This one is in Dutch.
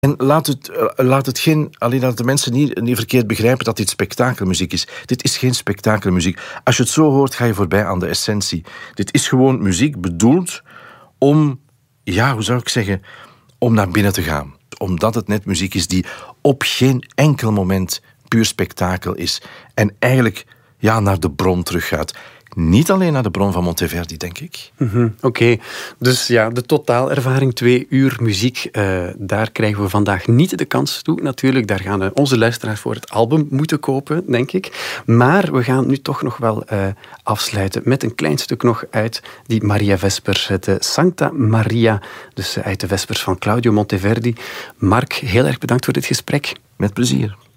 En laat het geen, alleen dat de mensen niet verkeerd begrijpen dat dit spektakelmuziek is. Dit is geen spektakelmuziek. Als je het zo hoort, ga je voorbij aan de essentie. Dit is gewoon muziek bedoeld om, ja, hoe zou ik zeggen, om naar binnen te gaan. Omdat het net muziek is die op geen enkel moment puur spektakel is. En eigenlijk, ja, naar de bron teruggaat. Niet alleen naar de bron van Monteverdi, denk ik. Oké. Dus ja, de totaalervaring, 2 uur muziek, daar krijgen we vandaag niet de kans toe. Natuurlijk, daar gaan onze luisteraars voor het album moeten kopen, denk ik. Maar we gaan nu toch nog wel afsluiten met een klein stuk nog uit die Maria Vespers, de Sancta Maria, dus uit de Vespers van Claudio Monteverdi. Marc, heel erg bedankt voor dit gesprek. Met plezier.